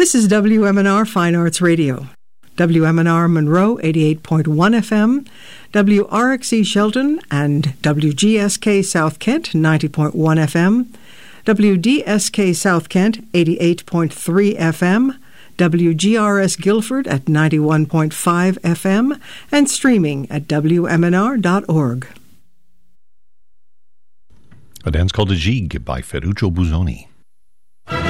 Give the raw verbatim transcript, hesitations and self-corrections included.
This is W M N R Fine Arts Radio. W M N R Monroe eighty-eight point one F M, W R X E Shelton and W G S K South Kent ninety point one F M, W D S K South Kent eighty-eight point three F M, W G R S Guilford at ninety-one point five F M, and streaming at W M N R dot org. A dance called a Gigue by Ferruccio Busoni.